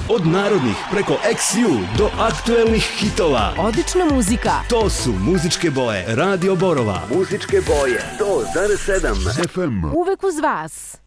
Od narodnih preko XU do aktuelnih hitova. Odlična muzika. To su muzičke boje Radio Borova. Muzičke boje 100,7 FM. Uvek uz vas.